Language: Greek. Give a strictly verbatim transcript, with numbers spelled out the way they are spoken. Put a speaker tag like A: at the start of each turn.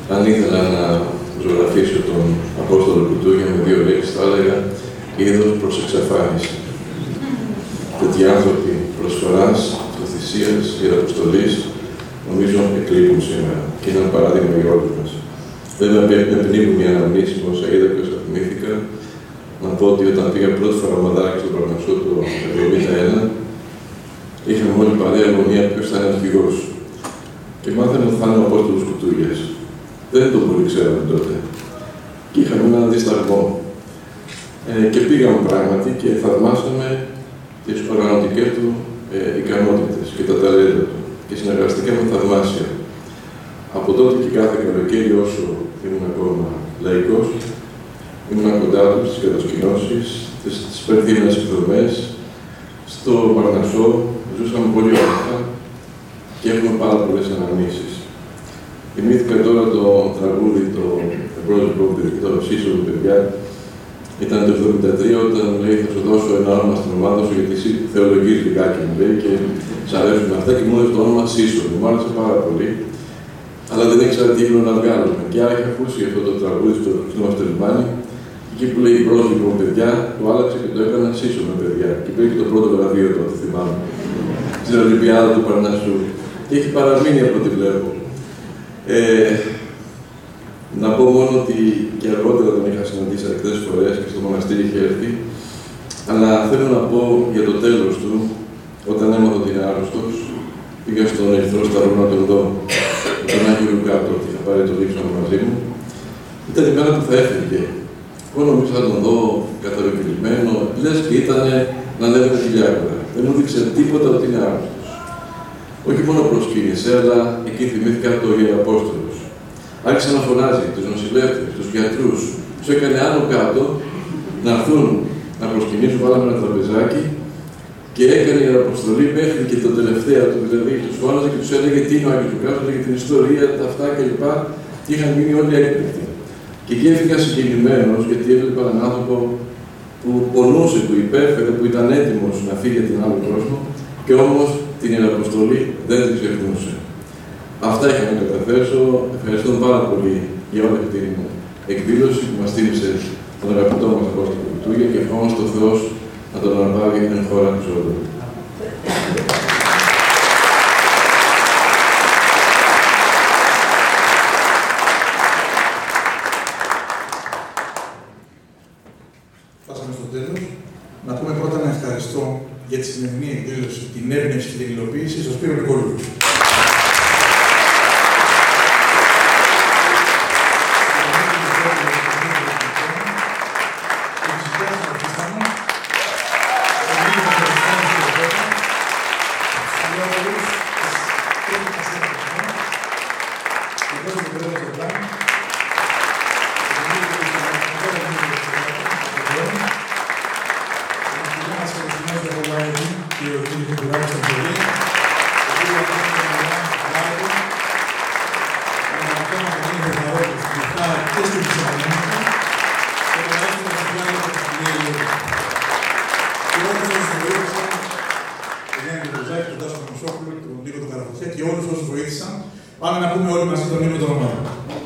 A: αν ήθελα να ζωγραφίσω τον Απόστολο Κουτούγια με δύο λέξεις, θα έλεγα είδος προς εξαφάνιση. Τέτοιοι άνθρωποι προσφοράς, αυτοθυσίας, ιεραποστολής, νομίζω εκλείπουν σήμερα και είναι ένα παράδειγμα για όλους μας. Βέβαια, με πνίγουν οι αναμνήσεις μου όσα είδα και όσα θυμήθηκα. Να πω ότι όταν πήγα πρώτη φορά μαδάκι στον Παρνασσό του εβδομήντα ένα, είχαμε όλη παρέα αγωνία ποιος θα είναι αρχηγός. Και μάθαμε ότι θα είναι ο Απόστολος Κουτούγιας. Δεν το πολύ ξέραμε τότε. Και είχαμε έναν δισταγμό. Ε, και πήγαμε πράγματι και θαυμάσαμε τις οργανωτικές του ε, ικανότητες και τα ταλέντα του. Και συνεργαστήκαμε θαυμάσια. Από τότε και κάθε καλοκαίρι, όσο ήμουν ακόμα λαϊκός, ήμουν κοντά του στις κατασκηνώσεις, στις περθήμενες εκδρομές, στο Παρνασσό, ζούσαμε πολύ όμορφα και έχουμε πάρα πολλές αναμνήσεις. Θυμήθηκα τώρα το τραγούδι, το πρόσωπο που το σύσσωο του παιδιά, ήταν το εβδομήντα τρία όταν λέει θα σου δώσω ένα όνομα στην ομάδα σου γιατί εσύ θεολογείς λιγάκι μου λέει και σ' αρέσουν αυτά και μου έδωσε το όνομα Σύσσωο. Μου άρεσε πάρα πολύ, αλλά δεν ήξερα τι ήμουν να βγάλουμε. Και άρα είχα ακούσει αυτό το τραγούδι στο Χριστό στο λιμάνι, εκεί που λέει πρόσωπο παιδιά, το άλλαξε και το έκανα Σύσσωο με παιδιά. Και πήρε και το πρώτο βραβείο τότε, θυμάμαι, στην Ολυμπιάδα του Παρνασσού. Και έχει παραμείνει από ό,τι βλέπω. Ε, να πω μόνο ότι και αργότερα τον είχα συναντήσει αρκετές φορές και στο μοναστήρι είχε έρθει, αλλά θέλω να πω για το τέλος του, όταν έμαθα ότι είναι άρρωστος, πήγα στον Ερυθρό Σταυρό να τον δω, με τον Άγιο Λουκάτο, ότι θα πάρει το δείξω μαζί μου. Ήταν η μέρα που θα έφυγε. Εγώ νομίζω να τον δω καθαροκυλισμένο, λες και ήταν να ανέβαινε χιλιάκια. Δεν μου δείξε τίποτα ότι είναι άρρωστος. Όχι μόνο προσκύνησε, αλλά εκεί θυμήθηκα το Ιεραπόστολος. Άρχισε να φωνάζει τους νοσηλεύτες, τους γιατρούς. Τους έκανε άνω κάτω να έρθουν να προσκυνήσουν, βάλαμε ένα τραπεζάκι και έκανε η Ιεραποστολή μέχρι και το τελευταίο του. Δηλαδή τους φώναζε και τους έλεγε τι είναι ο Άγιος Λουκάς, έλεγε την ιστορία, τα αυτά κλπ. Και είχαν μείνει όλοι έκπληκτοι. Και εκεί έφυγα συγκινημένος, γιατί έβλεπα έναν άνθρωπο που πονούσε, που υπέφερε, που ήταν έτοιμος να φύγει για την άλλο κόσμο και όμως την Ιεραποστολή δεν την ξεχνούσε. Αυτά είχα να καταθέσω. Ευχαριστώ πάρα πολύ για όλη αυτή την εκδήλωση που μας τίμησε τον αγαπητό μας Απόστολο Κουτούγια και ευχόμαστε ο Θεός να τον αναβάλει εν χώρα του ζώντου.
B: Φτάσαμε στο τέλος. Να πούμε πρώτα να ευχαριστώ για τη σημερινή εκδήλωση, την έμπνευση και την υλοποίηση στο Σπύρο Νικολού. Πάμε να πούμε όλοι μαζί τον ύμνο των ομάδων.